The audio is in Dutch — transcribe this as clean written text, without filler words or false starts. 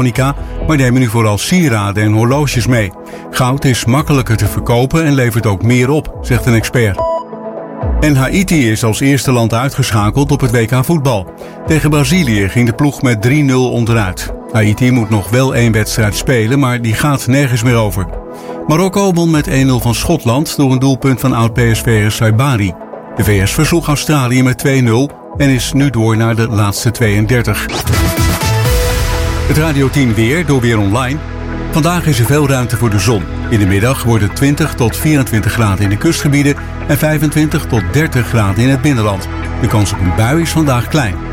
maar nemen nu vooral sieraden en horloges mee. Goud is makkelijker te verkopen en levert ook meer op, zegt een expert. En Haiti is als eerste land uitgeschakeld op het WK voetbal. Tegen Brazilië ging de ploeg met 3-0 onderuit. Haiti moet nog wel 1 wedstrijd spelen, maar die gaat nergens meer over. Marokko won met 1-0 van Schotland door een doelpunt van oud-PSV'er Saibari. De VS versloeg Australië met 2-0 en is nu door naar de laatste 32. Het Radio 10 weer door Weer Online. Vandaag is er veel ruimte voor de zon. In de middag wordt het 20 tot 24 graden in de kustgebieden en 25 tot 30 graden in het binnenland. De kans op een bui is vandaag klein.